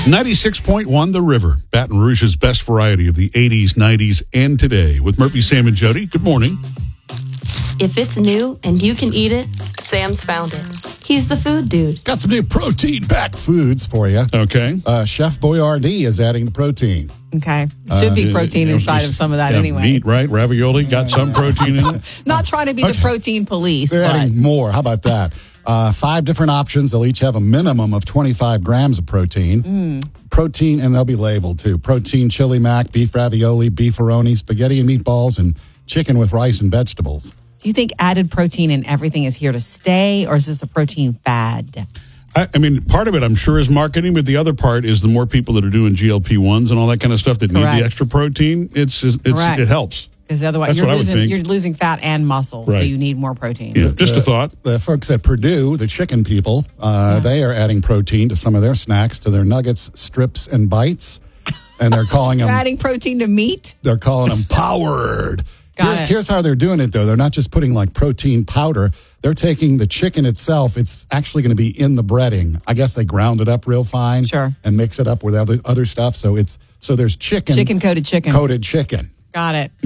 96.1 The River, Baton Rouge's best variety of the 80s, 90s, and today. With Murphy, Sam, and Jody. Good morning. If it's new and you can eat it, Sam's found it. He's the food dude. Got some new protein-packed foods for you. Okay. Chef Boyardee is adding the protein. Okay. Should be protein inside of some of that anyway. Meat, right? Ravioli, got some protein in it. Not trying to be the protein police. They're but adding more. How about that? 5 different options. They'll each have a minimum of 25 grams of protein. Protein, and they'll be labeled too. Protein chili mac, beef ravioli, beefaroni, spaghetti and meatballs, and chicken with rice and vegetables. Do you think added protein in everything is here to stay, or is this a protein fad? I mean, part of it, I'm sure, is marketing, but the other part is the more people that are doing GLP-1s and all that kind of stuff that need the extra protein, it helps. Because otherwise, you're losing fat and muscle, so you need more protein. Yeah, just a thought. The folks at Purdue, the chicken people, they are adding protein to some of their snacks, to their nuggets, strips, and bites, and they're calling them... adding protein to meat? They're calling them powered. Here's how they're doing it, though. They're not just putting, like, protein powder. They're taking the chicken itself. It's actually going to be in the breading. I guess they ground it up real fine. Sure. And mix it up with other stuff. So there's chicken. Chicken-coated chicken. Coated chicken. Got it.